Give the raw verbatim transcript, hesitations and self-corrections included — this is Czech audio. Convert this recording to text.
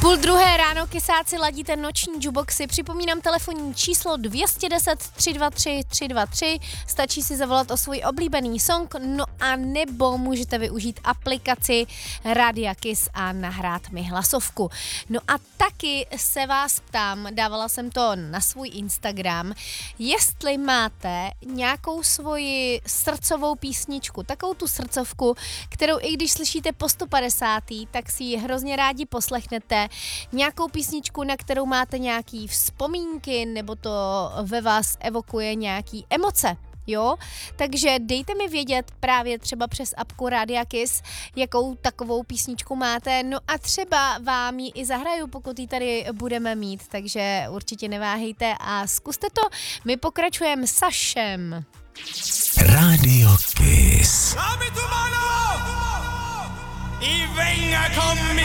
Půl druhé ráno, kysáci, ladíte noční jukeboxy. Připomínám telefonní číslo dvě deset tři dva tři tři dva tři. Stačí si zavolat o svůj oblíbený song, no a nebo můžete využít aplikaci Rádia Kiss a nahrát mi hlasovku. No a taky se vás ptám, dávala jsem to na svůj Instagram, jestli máte nějakou svoji srdcovou písničku, takovou tu srdcovku, kterou i když slyšíte po sto padesátý, tak si ji hrozně rádi poslechnete. Nějakou písničku, na kterou máte nějaký vzpomínky, nebo to ve vás evokuje nějaký emoce. Jo, takže dejte mi vědět právě třeba přes apku Rádia Kiss, jakou takovou písničku máte, no a třeba vám ji i zahraju, pokud ji tady budeme mít, takže určitě neváhejte a zkuste to. My pokračujeme Sašem. Radio Kiss. Y venga conmigo.